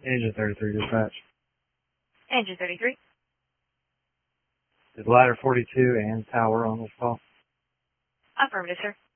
Engine 33 dispatch. Engine 33. Is ladder 42 and tower on this call? Affirmative, sir.